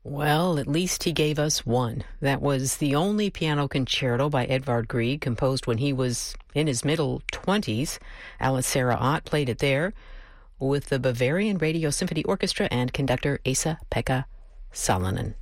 Well, at least he gave us one. That was the only piano concerto by Edvard Grieg, composed when he was in his middle 20s. Alice Sarah Ott played it there with the Bavarian Radio Symphony Orchestra and conductor Esa-Pekka Salonen.